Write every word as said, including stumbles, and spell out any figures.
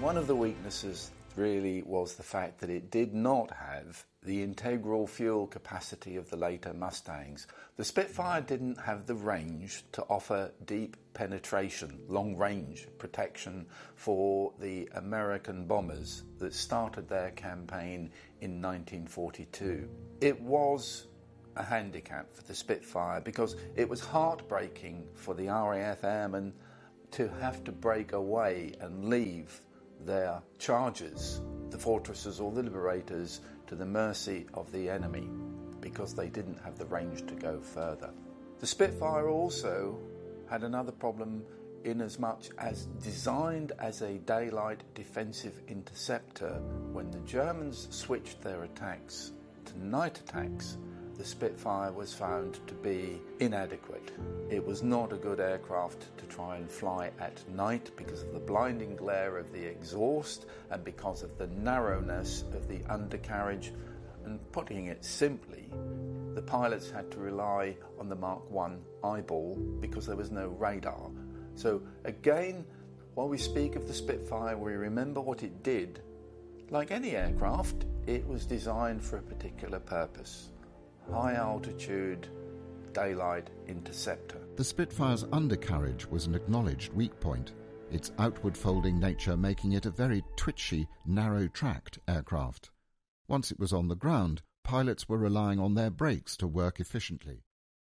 One of the weaknesses really was the fact that it did not have the integral fuel capacity of the later Mustangs. The Spitfire didn't have the range to offer deep penetration, long-range protection for the American bombers that started their campaign in nineteen forty-two. It was a handicap for the Spitfire because it was heartbreaking for the R A F airmen to have to break away and leave their chargers, the Fortresses or the Liberators, to the mercy of the enemy because they didn't have the range to go further. The Spitfire also had another problem in as much as designed as a daylight defensive interceptor. When the Germans switched their attacks to night attacks, the Spitfire was found to be inadequate. It was not a good aircraft to try and fly at night because of the blinding glare of the exhaust and because of the narrowness of the undercarriage. And putting it simply, the pilots had to rely on the Mark one eyeball because there was no radar. So again, while we speak of the Spitfire, we remember what it did. Like any aircraft, it was designed for a particular purpose. High altitude, daylight interceptor. The Spitfire's undercarriage was an acknowledged weak point, its outward folding nature making it a very twitchy, narrow-tracked aircraft. Once it was on the ground, pilots were relying on their brakes to work efficiently.